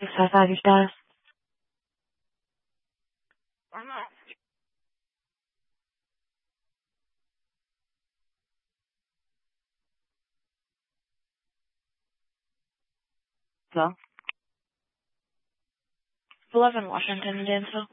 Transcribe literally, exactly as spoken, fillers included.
High five your status. Hello? eleven Washington, Dansville.